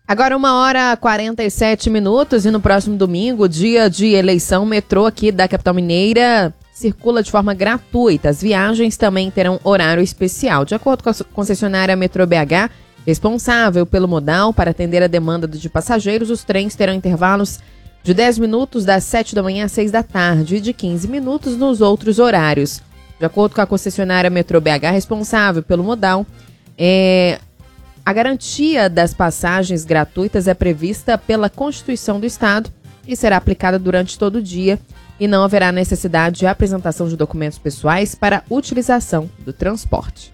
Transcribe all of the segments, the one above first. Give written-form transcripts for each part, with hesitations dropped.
Agora 1h47 e no próximo domingo, dia de eleição, o metrô aqui da capital mineira circula de forma gratuita. As viagens também terão horário especial. De acordo com a concessionária Metrô BH, responsável pelo modal para atender a demanda de passageiros, os trens terão intervalos de 10 minutos das 7 da manhã às 6 da tarde e de 15 minutos nos outros horários. De acordo com a concessionária Metrô BH, responsável pelo modal, a garantia das passagens gratuitas é prevista pela Constituição do Estado e será aplicada durante todo o dia e não haverá necessidade de apresentação de documentos pessoais para utilização do transporte.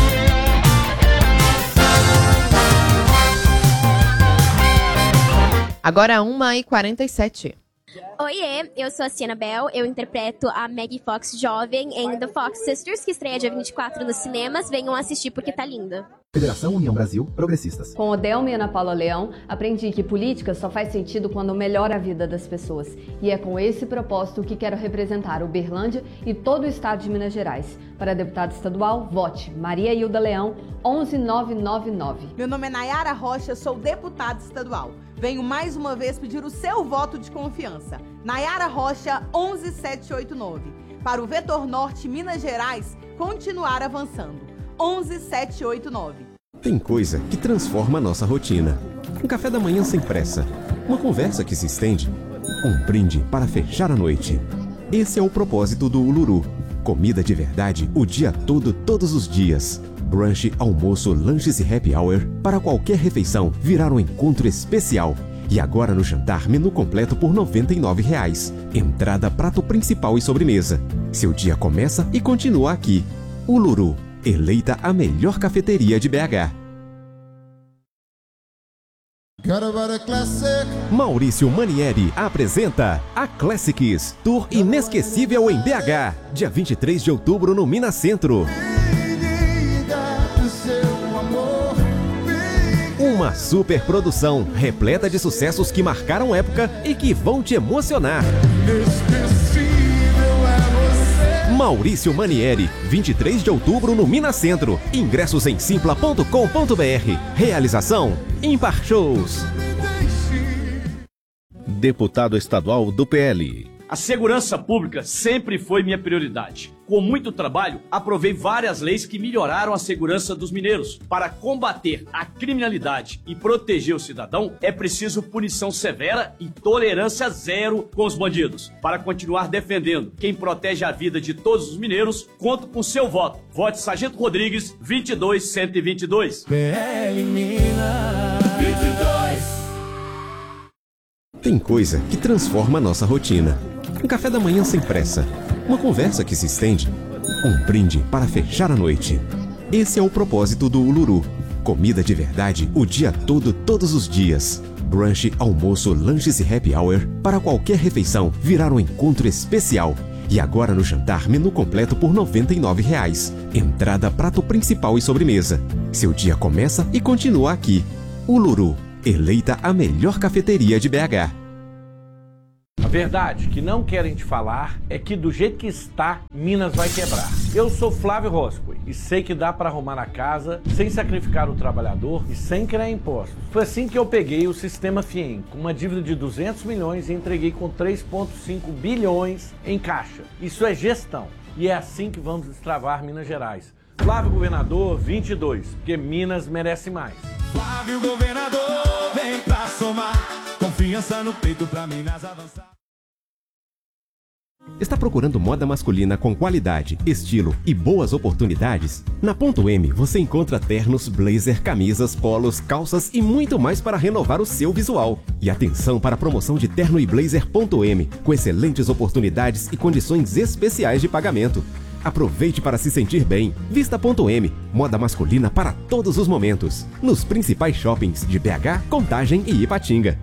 Agora 1h47. Oiê, eu sou a Sienna Bell, eu interpreto a Maggie Fox jovem em The Fox Sisters, que estreia dia 24 nos cinemas. Venham assistir porque tá linda. Federação União Brasil Progressistas. Com Odelma e Ana Paula Leão, aprendi que política só faz sentido quando melhora a vida das pessoas. E é com esse propósito que quero representar Uberlândia e todo o estado de Minas Gerais. Para deputada estadual, vote Maria Hilda Leão, 11999. Meu nome é Nayara Rocha, sou deputada estadual. Venho mais uma vez pedir o seu voto de confiança. Nayara Rocha, 11789. Para o Vetor Norte, Minas Gerais, continuar avançando. 11789. Tem coisa que transforma a nossa rotina. Um café da manhã sem pressa. Uma conversa que se estende. Um brinde para fechar a noite. Esse é o propósito do Uluru. Comida de verdade o dia todo, todos os dias. Brunch, almoço, lanches e happy hour para qualquer refeição virar um encontro especial. E agora no jantar, menu completo por R$ 99,00. Entrada, prato principal e sobremesa. Seu dia começa e continua aqui. Uluru, eleita a melhor cafeteria de BH. Maurício Manieri apresenta a Classics, Tour Inesquecível em BH, dia 23 de outubro no Minas Centro. Uma super produção, repleta de sucessos que marcaram época e que vão te emocionar. Maurício Manieri, 23 de outubro no Minas Centro. Ingressos em simpla.com.br. Realização Impar Shows. Deputado estadual do PL. A segurança pública sempre foi minha prioridade. Com muito trabalho, aprovei várias leis que melhoraram a segurança dos mineiros. Para combater a criminalidade e proteger o cidadão, é preciso punição severa e tolerância zero com os bandidos. Para continuar defendendo quem protege a vida de todos os mineiros, conto com seu voto. Vote Sargento Rodrigues, 22122. PL Minas 22. Tem coisa que transforma a nossa rotina. Um café da manhã sem pressa. Uma conversa que se estende. Um brinde para fechar a noite. Esse é o propósito do Uluru. Comida de verdade o dia todo, todos os dias. Brunch, almoço, lanches e happy hour para qualquer refeição virar um encontro especial. E agora no jantar, menu completo por R$ 99,00. Entrada, prato principal e sobremesa. Seu dia começa e continua aqui. Uluru, eleita a melhor cafeteria de BH. A verdade que não querem te falar é que do jeito que está, Minas vai quebrar. Eu sou Flávio Roscoe e sei que dá para arrumar a casa sem sacrificar o trabalhador e sem criar impostos. Foi assim que eu peguei o sistema FIEM, com uma dívida de 200 milhões e entreguei com 3,5 bilhões em caixa. Isso é gestão e é assim que vamos destravar Minas Gerais. Flávio Governador 22, porque Minas merece mais. Flávio Governador, vem pra somar. Confiança no peito pra Minas avançar. Está procurando moda masculina com qualidade, estilo e boas oportunidades? Na Ponto M você encontra ternos, blazer, camisas, polos, calças e muito mais para renovar o seu visual. E atenção para a promoção de terno e blazer Ponto M, com excelentes oportunidades e condições especiais de pagamento. Aproveite para se sentir bem. Vista Ponto M, moda masculina para todos os momentos. Nos principais shoppings de BH, Contagem e Ipatinga.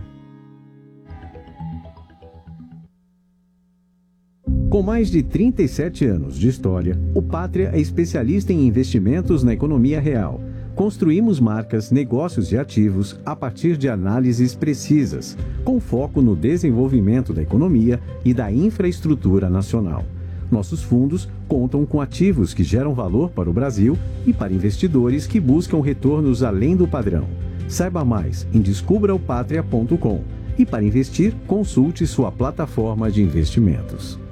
Com mais de 37 anos de história, o Pátria é especialista em investimentos na economia real. Construímos marcas, negócios e ativos a partir de análises precisas, com foco no desenvolvimento da economia e da infraestrutura nacional. Nossos fundos contam com ativos que geram valor para o Brasil e para investidores que buscam retornos além do padrão. Saiba mais em descubraopatria.com. E para investir, consulte sua plataforma de investimentos.